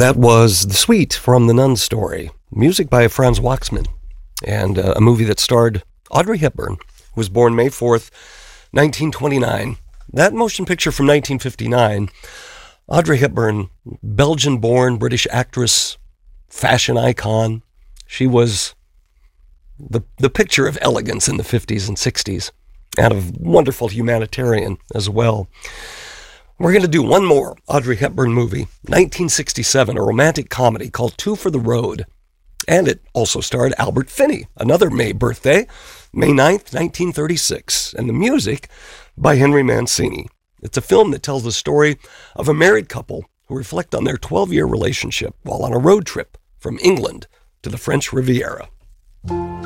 That was The Suite from The Nun Story, music by Franz Waxman, and a movie that starred Audrey Hepburn, who was born May 4th, 1929. That motion picture from 1959, Audrey Hepburn, Belgian-born British actress, fashion icon. She was the picture of elegance in the 50s and 60s, and a wonderful humanitarian as well. We're going to do one more Audrey Hepburn movie, 1967, a romantic comedy called Two for the Road. And it also starred Albert Finney, another May birthday, May 9th, 1936, and the music by Henry Mancini. It's a film that tells the story of a married couple who reflect on their 12-year relationship while on a road trip from England to the French Riviera.